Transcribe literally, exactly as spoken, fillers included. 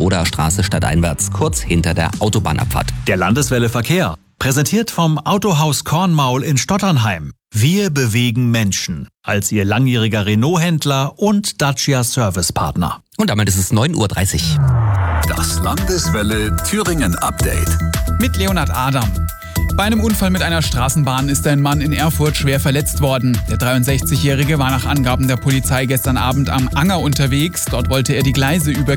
Roder Straße stadteinwärts, kurz hinter der Autobahnabfahrt. Der Landeswelle Verkehr, präsentiert vom Autohaus Kornmaul in Stotternheim. Wir bewegen Menschen als Ihr langjähriger Renault-Händler und Dacia Servicepartner. Und damit ist es neun Uhr dreißig. Das Landeswelle Thüringen Update. Mit Leonhard Adam. Bei einem Unfall mit einer Straßenbahn ist ein Mann in Erfurt schwer verletzt worden. Der dreiundsechzigjährige war nach Angaben der Polizei gestern Abend am Anger unterwegs. Dort wollte er die Gleise über